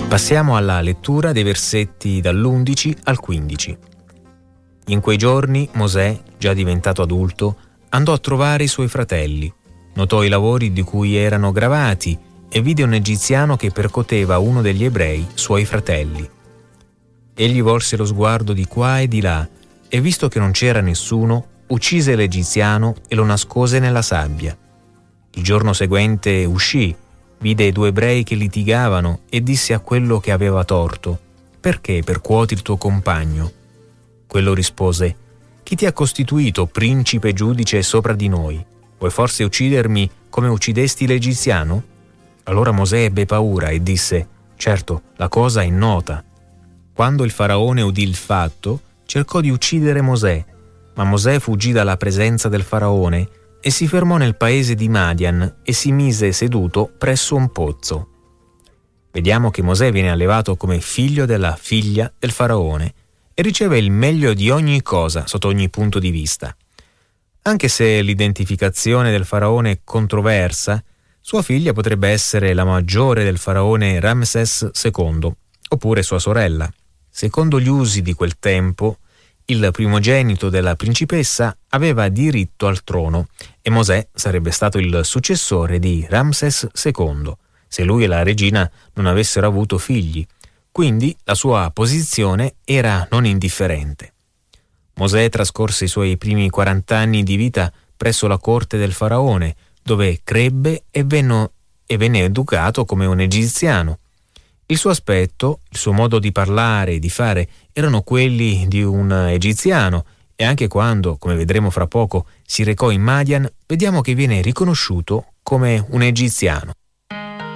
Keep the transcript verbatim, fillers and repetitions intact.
Passiamo alla lettura dei versetti dall'undici al quindici. In quei giorni Mosè, già diventato adulto, andò a trovare i suoi fratelli, notò i lavori di cui erano gravati e vide un egiziano che percoteva uno degli ebrei, suoi fratelli. Egli volse lo sguardo di qua e di là e, visto che non c'era nessuno, uccise l'egiziano e lo nascose nella sabbia. Il giorno seguente uscì, vide i due ebrei che litigavano e disse a quello che aveva torto: «Perché percuoti il tuo compagno?» Quello rispose: «Chi ti ha costituito principe e giudice sopra di noi? Vuoi forse uccidermi come uccidesti l'egiziano?» Allora Mosè ebbe paura e disse: «Certo, la cosa è nota». Quando il faraone udì il fatto, cercò di uccidere Mosè, ma Mosè fuggì dalla presenza del faraone e si fermò nel paese di Madian e si mise seduto presso un pozzo. Vediamo che Mosè viene allevato come figlio della figlia del faraone e riceve il meglio di ogni cosa sotto ogni punto di vista. Anche se l'identificazione del faraone è controversa, sua figlia potrebbe essere la maggiore del faraone Ramses secondo, oppure sua sorella. Secondo gli usi di quel tempo, il primogenito della principessa aveva diritto al trono e Mosè sarebbe stato il successore di Ramses secondo, se lui e la regina non avessero avuto figli. Quindi la sua posizione era non indifferente. Mosè trascorse i suoi primi quaranta anni di vita presso la corte del faraone, dove crebbe e venne, e venne educato come un egiziano. Il suo aspetto, il suo modo di parlare e di fare erano quelli di un egiziano, e anche quando, come vedremo fra poco, si recò in Madian, vediamo che viene riconosciuto come un egiziano.